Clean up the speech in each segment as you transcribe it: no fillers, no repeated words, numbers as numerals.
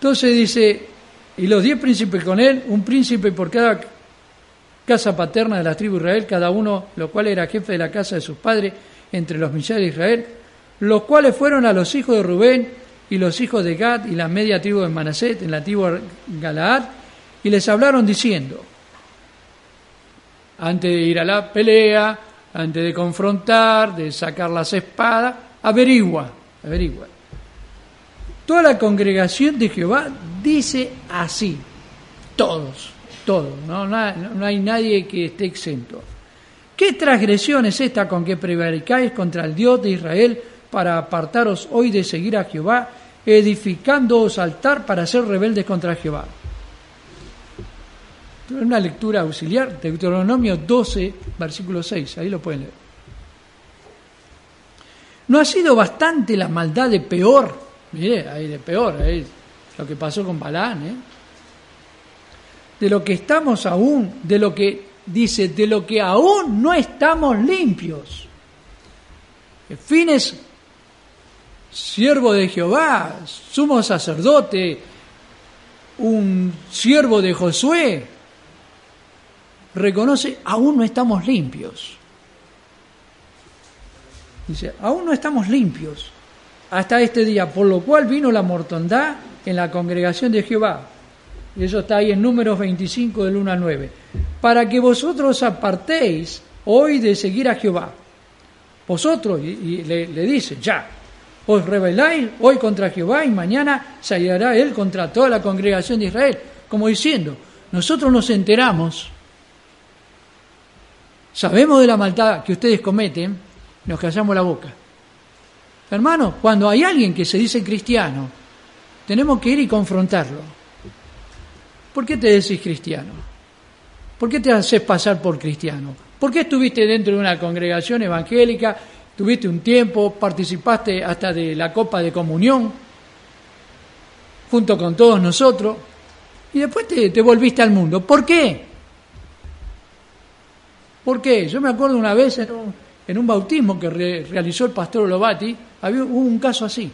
Entonces dice, y los 10 príncipes con él, un príncipe por cada casa paterna de la tribu de Israel, cada uno, lo cual era jefe de la casa de sus padres, entre los millares de Israel, los cuales fueron a los hijos de Rubén y los hijos de Gad y la media tribu de Manasés, en la tribu de Galaad, y les hablaron diciendo, antes de ir a la pelea, antes de confrontar, de sacar las espadas, averigua. Toda la congregación de Jehová dice así, todos, no hay nadie que esté exento. ¿Qué transgresión es esta con que prevaricáis contra el Dios de Israel para apartaros hoy de seguir a Jehová, edificándoos altar para ser rebeldes contra Jehová? Una lectura auxiliar, Deuteronomio 12, versículo 6, ahí lo pueden leer. ¿No ha sido bastante la maldad de Peor? Mire, ahí de Peor, ahí lo que pasó con Balaán, de lo que estamos aún, de lo que aún no estamos limpios. Fines, siervo de Jehová, sumo sacerdote, un siervo de Josué, reconoce, aún no estamos limpios. Dice, aún no estamos limpios hasta este día, por lo cual vino la mortandad en la congregación de Jehová. Y eso está ahí en Números 25, del 1 al 9. Para que vosotros apartéis hoy de seguir a Jehová. Vosotros, y le dice, ya, os rebeláis hoy contra Jehová y mañana se hallará él contra toda la congregación de Israel. Como diciendo, nosotros nos enteramos, sabemos de la maldad que ustedes cometen, nos callamos la boca. Hermano, cuando hay alguien que se dice cristiano, tenemos que ir y confrontarlo. ¿Por qué te decís cristiano? ¿Por qué te haces pasar por cristiano? ¿Por qué estuviste dentro de una congregación evangélica, tuviste un tiempo, participaste hasta de la copa de comunión, junto con todos nosotros, y después te volviste al mundo? ¿Por qué? ¿Por qué? Yo me acuerdo una vez en un bautismo que realizó el pastor Olovati, hubo un caso así.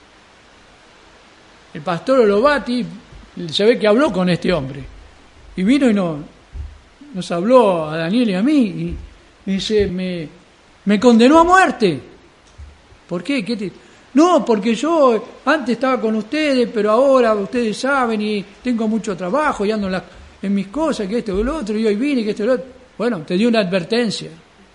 El pastor Olovati se ve que habló con este hombre, y vino y nos habló a Daniel y a mí, y dice, me condenó a muerte. ¿Por qué? No, porque yo antes estaba con ustedes, pero ahora ustedes saben, y tengo mucho trabajo, y ando en mis cosas, que esto y lo otro, y hoy vine, que esto y lo otro. Bueno, te di una advertencia.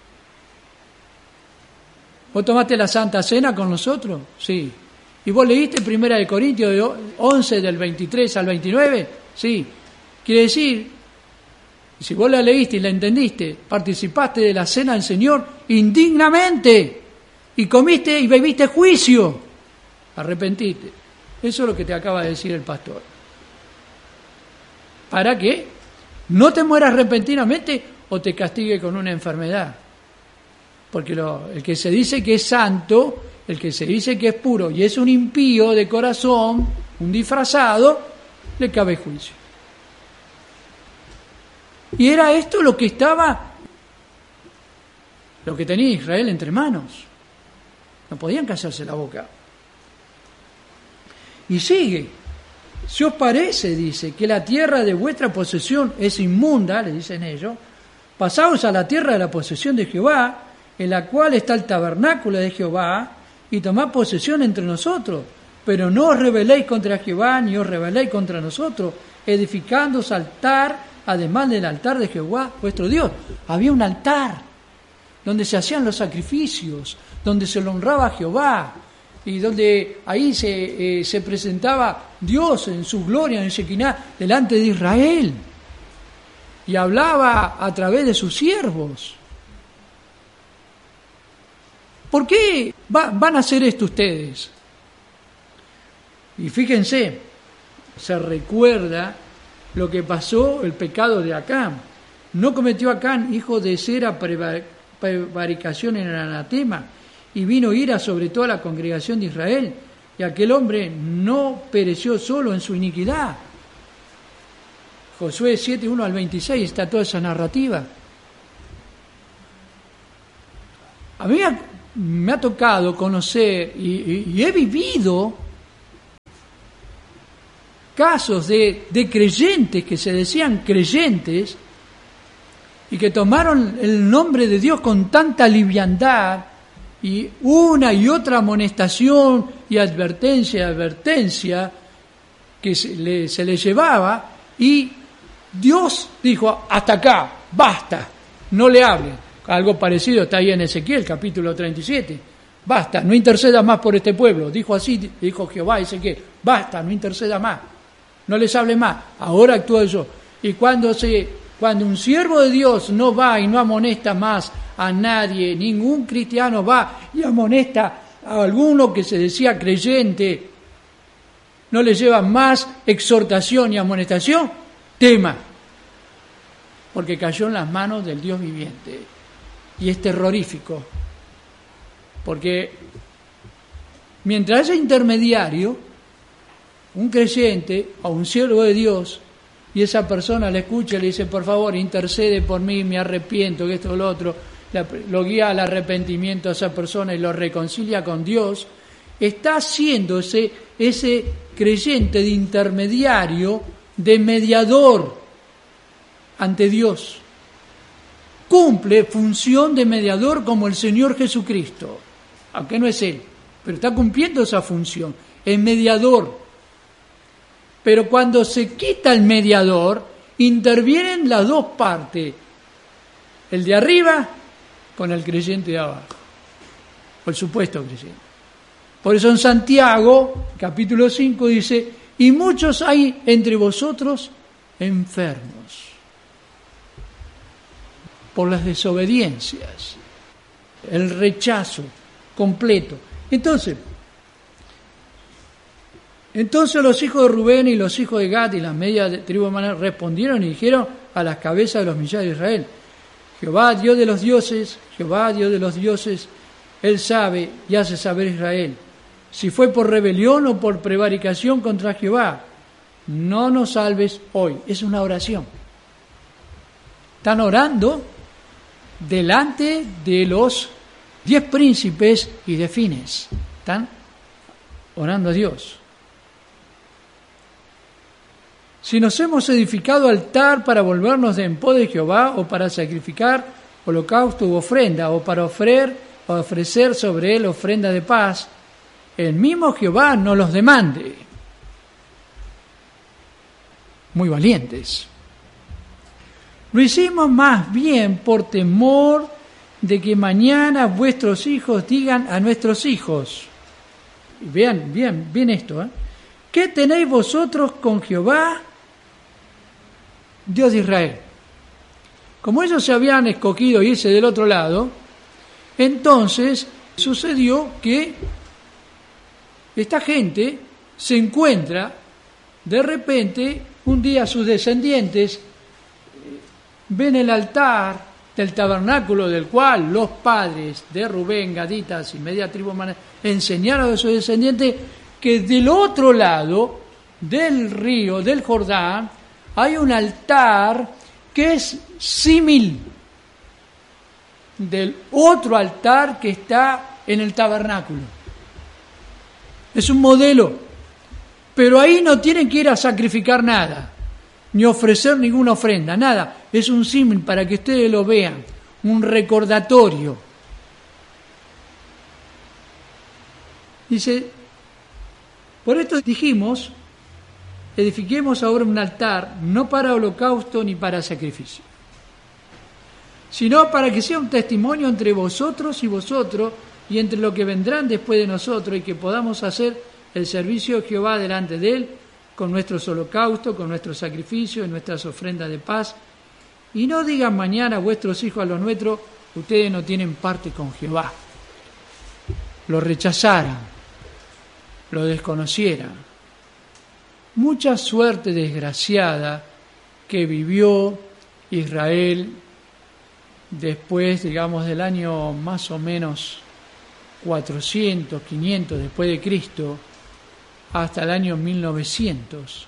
¿Vos tomaste la Santa Cena con nosotros? Sí. ¿Y vos leíste 1 Corintios 11, del 23 al 29? Sí. Quiere decir, si vos la leíste y la entendiste, participaste de la cena del Señor indignamente, y comiste y bebiste juicio, arrepentiste. Eso es lo que te acaba de decir el pastor. ¿Para qué? No te mueras repentinamente o te castigue con una enfermedad. Porque el que se dice que es santo, el que se dice que es puro y es un impío de corazón, un disfrazado, le cabe juicio. Y era esto lo que tenía Israel entre manos. No podían callarse la boca. Y sigue. Si os parece, dice, que la tierra de vuestra posesión es inmunda, le dicen ellos, pasaos a la tierra de la posesión de Jehová, en la cual está el tabernáculo de Jehová, y tomad posesión entre nosotros, pero no os rebeléis contra Jehová, ni os rebeléis contra nosotros, edificándoos altar, además del altar de Jehová, vuestro Dios. Había un altar, donde se hacían los sacrificios, donde se lo honraba a Jehová, y donde ahí se presentaba Dios en su gloria, en Shekinah, delante de Israel, y hablaba a través de sus siervos. ¿Por qué van a hacer esto ustedes? Y fíjense, se recuerda lo que pasó, el pecado de Acán. No cometió Acán, hijo de Sera, prevaricación en el anatema, y vino ira sobre toda la congregación de Israel, y aquel hombre no pereció solo en su iniquidad. Josué 7, 1 al 26, está toda esa narrativa. A mí me ha tocado conocer y he vivido casos de creyentes que se decían creyentes y que tomaron el nombre de Dios con tanta liviandad, y una y otra amonestación y advertencia que se le llevaba, y Dios dijo: hasta acá, basta, no le hablen. Algo parecido está ahí en Ezequiel, capítulo 37. Basta, no interceda más por este pueblo. Dijo así, dijo Jehová a Ezequiel: basta, no interceda más, no les hable más, ahora actúo yo. Y cuando un siervo de Dios no va y no amonesta más a nadie, ningún cristiano va y amonesta a alguno que se decía creyente, no le lleva más exhortación y amonestación, tema, porque cayó en las manos del Dios viviente. Y es terrorífico, porque mientras haya intermediario, un creyente o un siervo de Dios, y esa persona le escucha y le dice: por favor, intercede por mí, me arrepiento, que esto o lo otro, lo guía al arrepentimiento a esa persona y lo reconcilia con Dios, está haciendo ese creyente de intermediario, de mediador ante Dios. Cumple función de mediador como el Señor Jesucristo, aunque no es Él, pero está cumpliendo esa función, es mediador. Pero cuando se quita el mediador, intervienen las dos partes, el de arriba con el creyente de abajo, o el supuesto creyente. Por eso en Santiago, capítulo 5, dice: y muchos hay entre vosotros enfermos por las desobediencias, el rechazo completo. Entonces los hijos de Rubén y los hijos de Gad y la media tribu de Manasés respondieron y dijeron a las cabezas de los millares de Israel: Jehová, Dios de los dioses, Jehová, Dios de los dioses, Él sabe y hace saber a Israel, si fue por rebelión o por prevaricación contra Jehová, no nos salves hoy. Es una oración. Están orando delante de los 10 príncipes y de Fines. Están orando a Dios. Si nos hemos edificado altar para volvernos de en pos de Jehová, o para sacrificar holocausto u ofrenda, o para ofrecer sobre él ofrenda de paz, el mismo Jehová nos los demande. Muy valientes. Lo hicimos más bien por temor de que mañana vuestros hijos digan a nuestros hijos: vean bien esto, ¿qué tenéis vosotros con Jehová, Dios de Israel? Como ellos se habían escogido irse del otro lado, entonces sucedió que esta gente se encuentra de repente, un día sus descendientes ven el altar del tabernáculo, del cual los padres de Rubén, Gaditas y media tribu Manasés enseñaron a sus descendientes que del otro lado del río, del Jordán, hay un altar que es símil del otro altar que está en el tabernáculo. Es un modelo, pero ahí no tienen que ir a sacrificar nada, ni ofrecer ninguna ofrenda, nada. Es un símil para que ustedes lo vean, un recordatorio. Dice: por esto dijimos, edifiquemos ahora un altar, no para holocausto ni para sacrificio, sino para que sea un testimonio entre vosotros y vosotros, y entre lo que vendrán después de nosotros, y que podamos hacer el servicio de Jehová delante de Él, con nuestros holocaustos, con nuestros sacrificios y nuestras ofrendas de paz. Y no digan mañana vuestros hijos a los nuestros: ustedes no tienen parte con Jehová. Lo rechazaran, lo desconocieran. Mucha suerte desgraciada que vivió Israel después, digamos, del año más o menos 400, 500 después de Cristo, hasta el año 1900.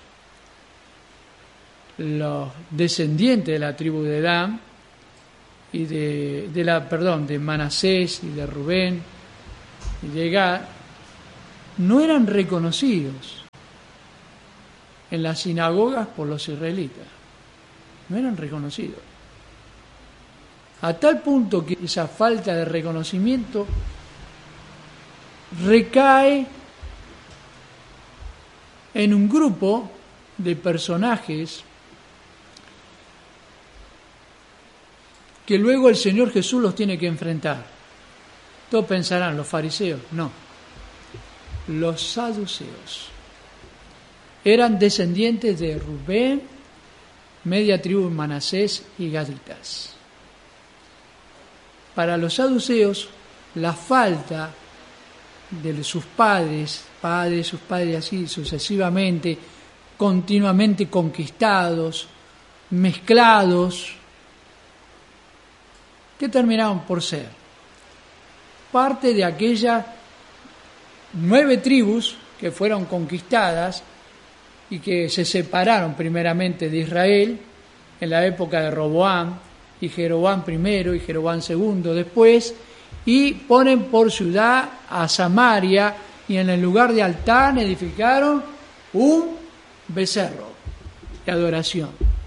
Los descendientes de la tribu de Dan y de Manasés y de Rubén y de Gad no eran reconocidos. en las sinagogas por los israelitas. No eran reconocidos. A tal punto que esa falta de reconocimiento recae en un grupo de personajes que luego el Señor Jesús los tiene que enfrentar. Todos pensarán, los fariseos, no. Los saduceos eran descendientes de Rubén, media tribu de Manasés y gaditas. Para los saduceos, la falta de sus padres así sucesivamente, continuamente conquistados, mezclados, ¿qué terminaron por ser? Parte de aquellas 9 tribus que fueron conquistadas y que se separaron primeramente de Israel en la época de Roboam, y Jeroboam primero y Jeroboam segundo después, y ponen por ciudad a Samaria, y en el lugar de altar edificaron un becerro de adoración.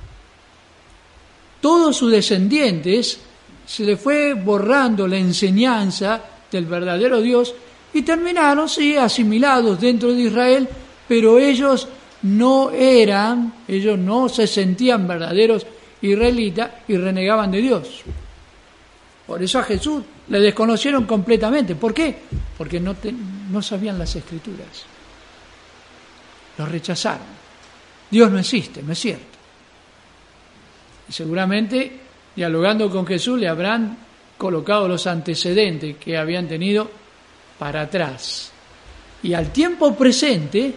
Todos sus descendientes se les fue borrando la enseñanza del verdadero Dios y terminaron, sí, asimilados dentro de Israel, pero ellos no se sentían verdaderos israelitas y renegaban de Dios. Por eso a Jesús le desconocieron completamente. ¿Por qué? Porque no sabían las Escrituras. Los rechazaron. Dios no existe, no es cierto. Y seguramente, dialogando con Jesús, le habrán colocado los antecedentes que habían tenido para atrás. Y al tiempo presente,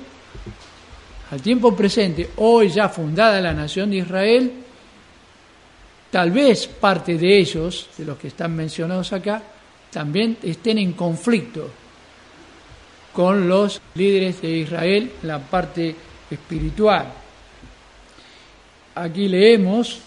hoy ya fundada la nación de Israel, tal vez parte de ellos, de los que están mencionados acá, también estén en conflicto con los líderes de Israel en la parte espiritual. Aquí leemos,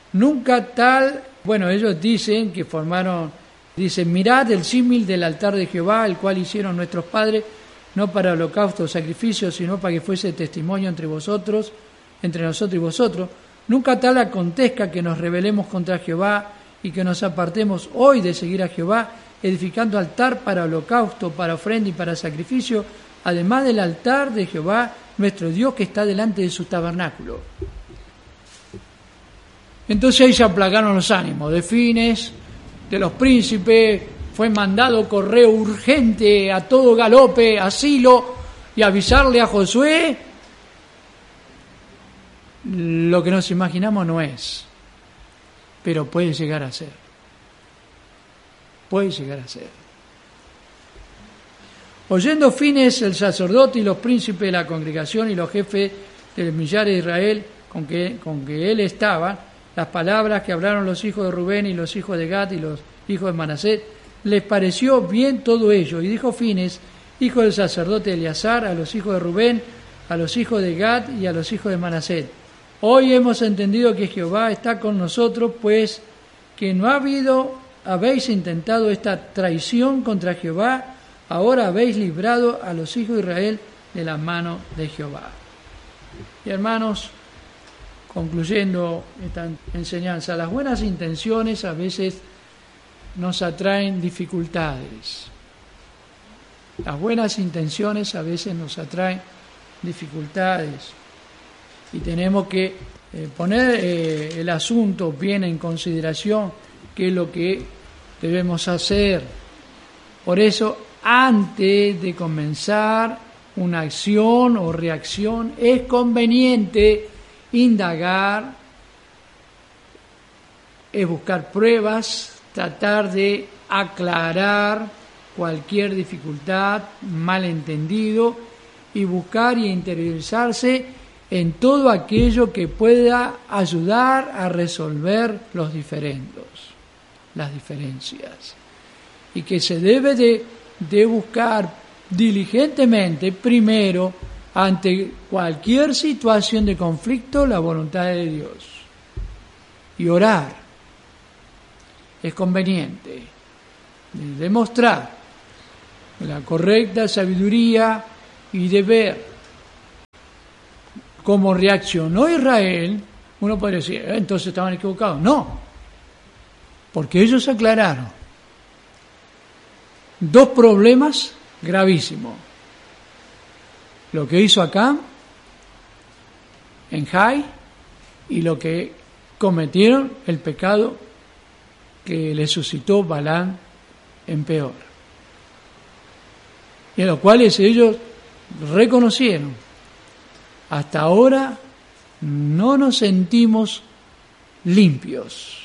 ellos dicen que mirad el símil del altar de Jehová, el cual hicieron nuestros padres, no para holocausto o sacrificios, sino para que fuese testimonio entre nosotros y vosotros. Nunca tal acontezca que nos rebelemos contra Jehová y que nos apartemos hoy de seguir a Jehová, edificando altar para holocausto, para ofrenda y para sacrificio, además del altar de Jehová, nuestro Dios, que está delante de su tabernáculo. Entonces ahí se aplacaron los ánimos de Fines, de los príncipes. Fue mandado correo urgente a todo galope a Silo y avisarle a Josué. Lo que nos imaginamos no es, pero puede llegar a ser. Puede llegar a ser. Oyendo Fines, el sacerdote y los príncipes de la congregación y los jefes de los millares de Israel con que él estaba, las palabras que hablaron los hijos de Rubén y los hijos de Gad y los hijos de Manasés, les pareció bien todo ello. Y dijo Fines, hijo del sacerdote Eleazar, a los hijos de Rubén, a los hijos de Gad y a los hijos de Manasés: hoy hemos entendido que Jehová está con nosotros, pues que no habéis intentado esta traición contra Jehová, ahora habéis librado a los hijos de Israel de la mano de Jehová. Y hermanos, concluyendo esta enseñanza, las buenas intenciones a veces nos atraen dificultades. Las buenas intenciones a veces nos atraen dificultades. Y tenemos que poner el asunto bien en consideración, qué es lo que debemos hacer. Por eso, antes de comenzar una acción o reacción, es conveniente indagar, es buscar pruebas, tratar de aclarar cualquier dificultad, malentendido, y buscar y interiorizarse en todo aquello que pueda ayudar a resolver los diferendos, las diferencias, y que se debe de buscar diligentemente primero, ante cualquier situación de conflicto, la voluntad de Dios, y orar. Es conveniente demostrar la correcta sabiduría y deber como reaccionó Israel, uno podría decir, entonces estaban equivocados. No, porque ellos aclararon dos problemas gravísimos. Lo que hizo Acán en Jai y lo que cometieron, el pecado que le suscitó Balaam en Peor. Y en los cuales ellos reconocieron, hasta ahora no nos sentimos limpios,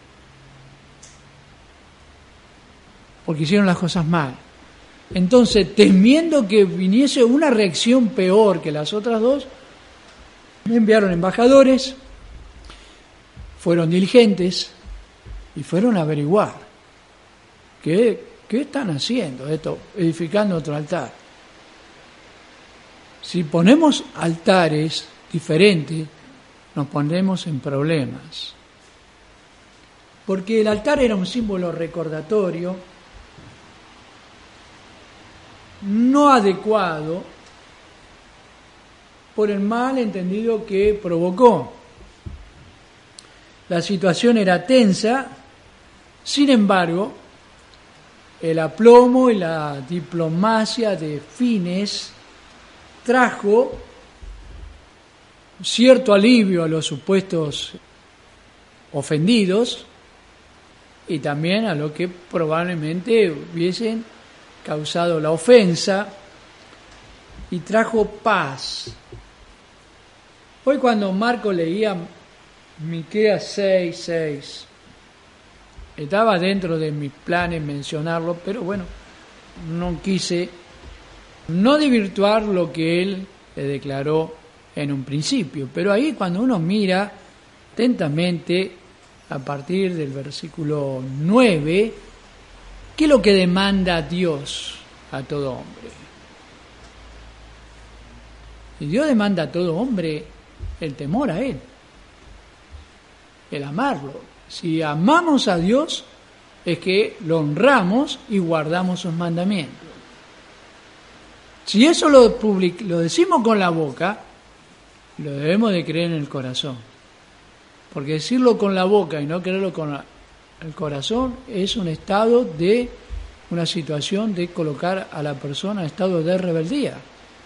porque hicieron las cosas mal. Entonces, temiendo que viniese una reacción peor que las otras dos, enviaron embajadores, fueron diligentes y fueron a averiguar qué están haciendo esto, edificando otro altar. Si ponemos altares diferentes, nos ponemos en problemas. Porque el altar era un símbolo recordatorio no adecuado por el mal entendido que provocó. La situación era tensa, sin embargo, el aplomo y la diplomacia de Fines trajo cierto alivio a los supuestos ofendidos y también a los que probablemente hubiesen causado la ofensa, y trajo paz. Hoy cuando Marco leía Miqueas 6:6, estaba dentro de mis planes mencionarlo, pero bueno, no quise no desvirtuar lo que él le declaró en un principio. Pero ahí cuando uno mira atentamente a partir del versículo 9, ¿qué es lo que demanda Dios a todo hombre? Y Dios demanda a todo hombre el temor a Él, el amarlo. Si amamos a Dios, es que lo honramos y guardamos sus mandamientos. Si eso lo decimos con la boca, lo debemos de creer en el corazón. Porque decirlo con la boca y no creerlo con el corazón es un estado de, una situación de colocar a la persona en estado de rebeldía.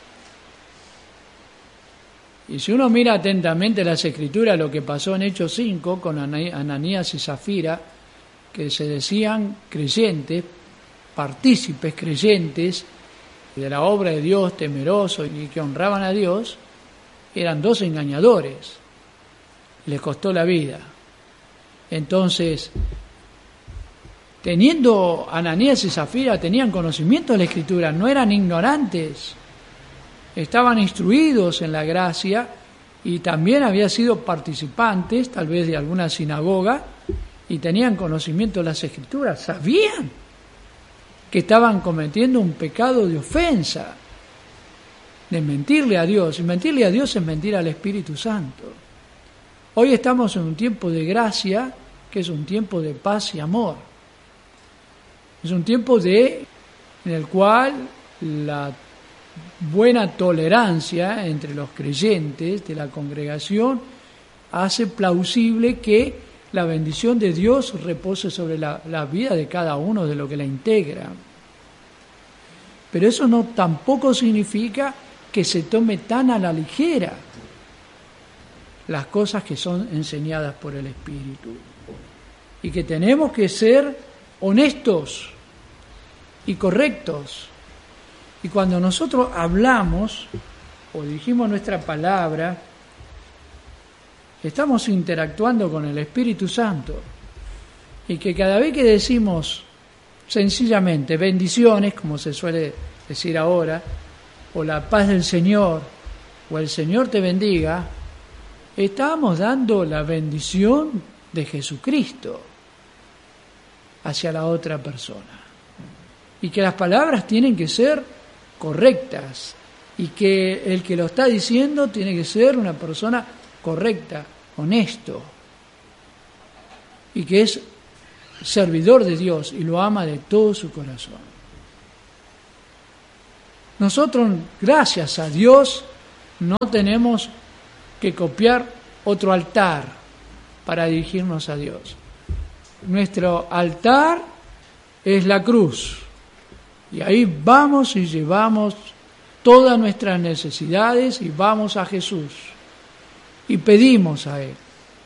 Y si uno mira atentamente las Escrituras, lo que pasó en Hechos 5 con Ananías y Zafira, que se decían creyentes, partícipes creyentes de la obra de Dios, temerosos y que honraban a Dios, eran dos engañadores. Les costó la vida. Entonces, teniendo Ananías y Zafira, tenían conocimiento de la Escritura, no eran ignorantes, estaban instruidos en la gracia y también habían sido participantes, tal vez de alguna sinagoga, y tenían conocimiento de las Escrituras, sabían que estaban cometiendo un pecado de ofensa, de mentirle a Dios, y mentirle a Dios es mentir al Espíritu Santo. Hoy estamos en un tiempo de gracia, que es un tiempo de paz y amor. Es un tiempo en el cual la buena tolerancia entre los creyentes de la congregación hace plausible que la bendición de Dios repose sobre la vida de cada uno de los que la integran. Pero eso no tampoco significa que se tome tan a la ligera las cosas que son enseñadas por el Espíritu. Y que tenemos que ser honestos y correctos. Y cuando nosotros hablamos o dirigimos nuestra palabra, estamos interactuando con el Espíritu Santo. Y que cada vez que decimos sencillamente bendiciones, como se suele decir ahora, o la paz del Señor, o el Señor te bendiga, estamos dando la bendición de Jesucristo hacia la otra persona. Y que las palabras tienen que ser correctas y que el que lo está diciendo tiene que ser una persona correcta, honesto, y que es servidor de Dios y lo ama de todo su corazón. Nosotros, gracias a Dios, no tenemos que copiar otro altar para dirigirnos a Dios. Nuestro altar es la cruz. Y ahí vamos y llevamos todas nuestras necesidades y vamos a Jesús. Y pedimos a Él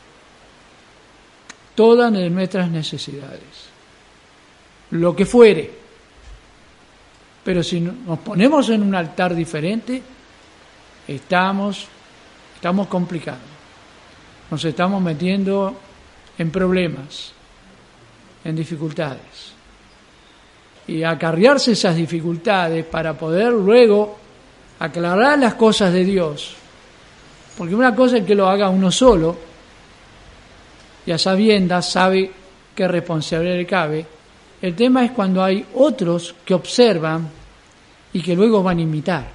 todas nuestras necesidades. Lo que fuere. Pero si nos ponemos en un altar diferente, estamos complicando. Nos estamos metiendo en problemas, en dificultades. Y acarrearse esas dificultades para poder luego aclarar las cosas de Dios. Porque una cosa es que lo haga uno solo, y a sabiendas sabe qué responsabilidad le cabe. El tema es cuando hay otros que observan y que luego van a imitar.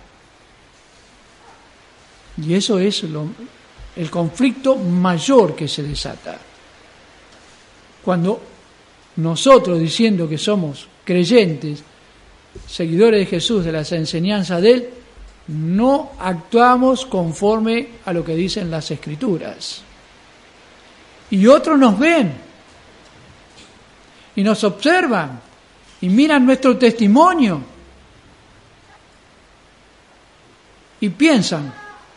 Y eso es el conflicto mayor que se desata. Cuando nosotros, diciendo que somos creyentes, seguidores de Jesús, de las enseñanzas de Él, no actuamos conforme a lo que dicen las Escrituras. Y otros nos ven y nos observan y miran nuestro testimonio y piensan,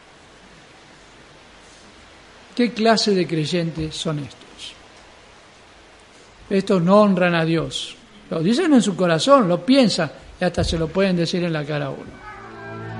¿qué clase de creyentes son estos? Estos no honran a Dios. Lo dicen en su corazón, lo piensan y hasta se lo pueden decir en la cara a uno.